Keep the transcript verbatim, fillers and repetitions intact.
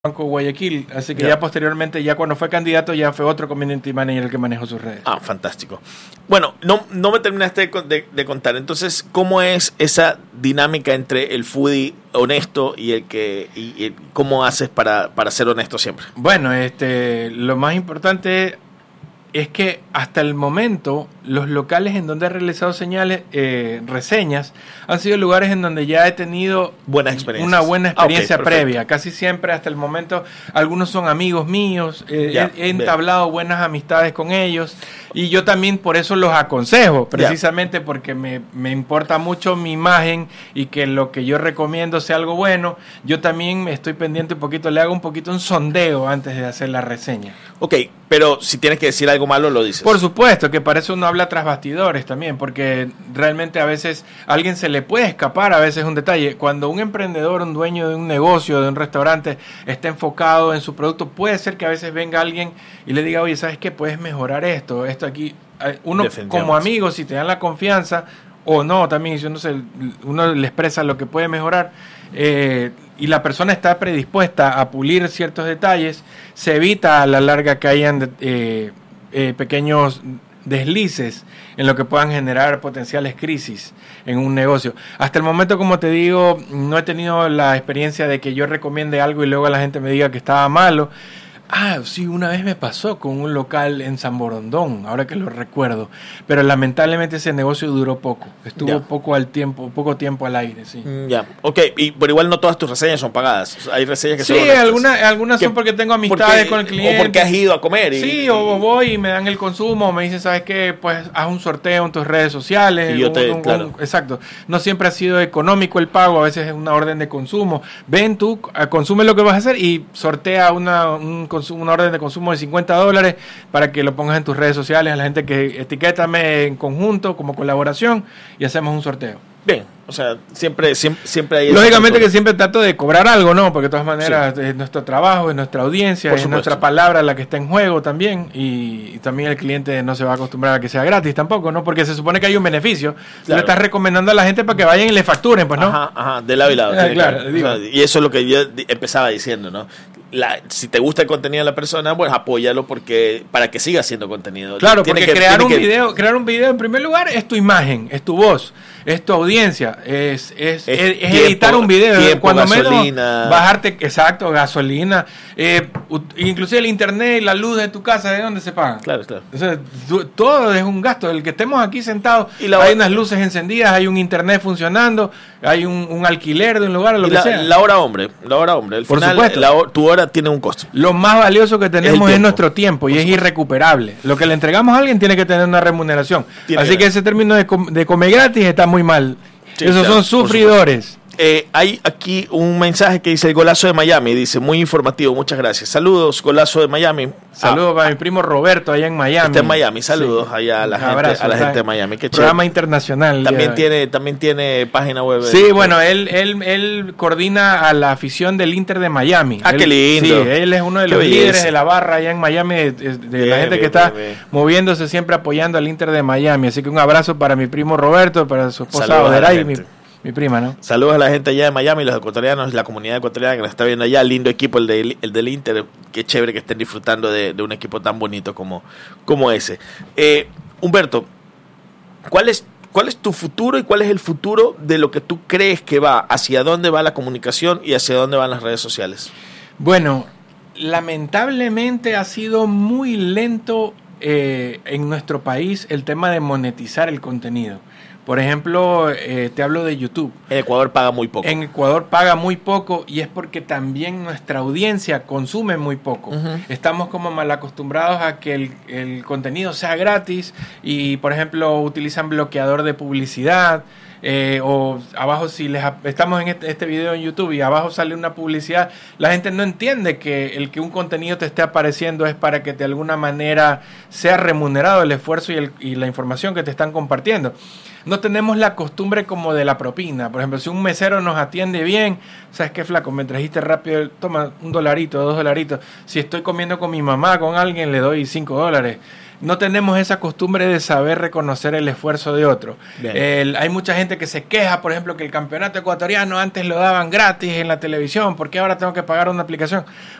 Banco Guayaquil, así que ya. ya posteriormente, ya cuando fue candidato, ya fue otro community manager el que manejó sus redes. Ah, fantástico. Bueno, no, no me terminaste de, de, de contar, entonces, ¿cómo es esa dinámica entre el foodie honesto y el que, y, y cómo haces para, para ser honesto siempre? Bueno, este, lo más importante es que hasta el momento los locales en donde he realizado señales, eh, reseñas, han sido lugares en donde ya he tenido buenas experiencias. Una buena experiencia ah, okay, previa. Casi siempre hasta el momento algunos son amigos míos, eh, ya, he, he entablado bien. buenas amistades con ellos y yo también por eso los aconsejo, precisamente ya. porque me, me importa mucho mi imagen y que lo que yo recomiendo sea algo bueno. Yo también estoy pendiente un poquito, le hago un poquito un sondeo antes de hacer la reseña. Ok, pero si tienes que decir algo malo, lo dices. Por supuesto, que para eso uno habla tras bastidores también, porque realmente a veces a alguien se le puede escapar a veces un detalle. Cuando un emprendedor, un dueño de un negocio, de un restaurante, está enfocado en su producto, puede ser que a veces venga alguien y le diga, oye, ¿sabes qué? Puedes mejorar esto, esto aquí. Uno como amigo, si te dan la confianza, o no, también si uno, se, uno le expresa lo que puede mejorar, eh, y la persona está predispuesta a pulir ciertos detalles, se evita a la larga que hayan eh, eh, pequeños deslices en lo que puedan generar potenciales crisis en un negocio. Hasta el momento, como te digo, no he tenido la experiencia de que yo recomiende algo y luego la gente me diga que estaba malo. Ah, sí, una vez me pasó con un local en San Borondón, ahora que lo recuerdo, pero lamentablemente ese negocio duró poco, estuvo ya. poco al tiempo, poco tiempo al aire, sí. Mm, ya, ok, y pero igual no todas tus reseñas son pagadas, hay reseñas que sí, son Sí, algunas, algunas son porque tengo amistades porque, con el cliente. O porque has ido a comer. Y, sí, o voy y me dan el consumo, o me dicen, ¿sabes qué? Pues haz un sorteo en tus redes sociales. Y yo te, un, un, claro. un, exacto, no siempre ha sido económico el pago, a veces es una orden de consumo. Ven tú, consume lo que vas a hacer y sortea una, un consumo, una orden de consumo de cincuenta dólares para que lo pongas en tus redes sociales a la gente que etiquétame en conjunto como colaboración y hacemos un sorteo. Bien, o sea, siempre siempre, siempre hay... Lógicamente que siempre trato de cobrar algo, ¿no? Porque de todas maneras sí. es nuestro trabajo, es nuestra audiencia, es nuestra palabra la que está en juego también y, y también el cliente no se va a acostumbrar a que sea gratis tampoco, ¿no? Porque se supone que hay un beneficio. Claro. Le estás recomendando a la gente para que vayan y le facturen, pues, ¿no? Ajá, ajá, de lado y lado. Eh, claro, o sea, y eso es lo que yo empezaba diciendo, ¿no? La, si te gusta el contenido de la persona, pues apóyalo porque para que siga haciendo contenido. Claro, tiene porque que, crear un que... video, crear un video en primer lugar es tu imagen, es tu voz, es tu audiencia, es, es, es, es tiempo, editar un video, tiempo, cuando gasolina. menos bajarte, exacto, gasolina, eh, inclusive el internet y la luz de tu casa, ¿de dónde se pagan? Claro, claro. O sea, todo es un gasto, el que estemos aquí sentados, y la, hay unas luces encendidas, hay un internet funcionando, hay un, un alquiler de un lugar, lo y que la, sea. La hora hombre, la hora hombre, al Por final, supuesto. La, tu hora tiene un costo. Lo más valioso que tenemos es, es nuestro tiempo y Por es supuesto. irrecuperable. Lo que le entregamos a alguien tiene que tener una remuneración. Tiene Así que, que ese término de, com de comer gratis está muy mal. Sí, Esos claro, son sufridores. Eh, hay aquí un mensaje que dice el Golazo de Miami, dice muy informativo, muchas gracias. Saludos, Golazo de Miami. Saludos ah, para mi primo Roberto allá en Miami. Está en Miami, saludos sí. allá a la, gente, abrazo, a la gente de Miami. Qué programa chévere. internacional. También ya. tiene, también tiene página web. Sí, de, bueno, él, él, él coordina a la afición del Inter de Miami. Ah, él, qué lindo. Sí, él es uno de qué los belleza. líderes de la barra allá en Miami, de, de, de bien, la gente bien, que está bien, bien. moviéndose siempre apoyando al Inter de Miami. Así que un abrazo para mi primo Roberto, para su esposa Oderay, mi Mi prima, ¿no? Saludos a la gente allá de Miami, los ecuatorianos, la comunidad ecuatoriana que nos está viendo allá. Lindo equipo el, de, el del Inter. Qué chévere que estén disfrutando de, de un equipo tan bonito como, como ese. Eh, Humberto, ¿cuál es, ¿cuál es tu futuro y cuál es el futuro de lo que tú crees que va? ¿Hacia dónde va la comunicación y hacia dónde van las redes sociales? Bueno, lamentablemente ha sido muy lento eh, en nuestro país el tema de monetizar el contenido. Por ejemplo, eh, te hablo de YouTube. En Ecuador paga muy poco. En Ecuador paga muy poco y es porque también nuestra audiencia consume muy poco. Uh-huh. Estamos como mal acostumbrados a que el, el contenido sea gratis y, por ejemplo, utilizan bloqueador de publicidad. Eh, o abajo si les estamos en este, este video en YouTube y abajo sale una publicidad, la gente no entiende que el que un contenido te esté apareciendo es para que de alguna manera sea remunerado el esfuerzo y, el, y la información que te están compartiendo. No tenemos la costumbre como de la propina. Por ejemplo, si un mesero nos atiende bien, ¿sabes qué, flaco? Me trajiste rápido, toma un dolarito, dos dolaritos. Si estoy comiendo con mi mamá, con alguien, le doy cinco dólares. no tenemos esa costumbre de saber reconocer el esfuerzo de otro. El, hay mucha gente que se queja, por ejemplo, que el campeonato ecuatoriano antes lo daban gratis en la televisión, ¿por qué ahora tengo que pagar una aplicación?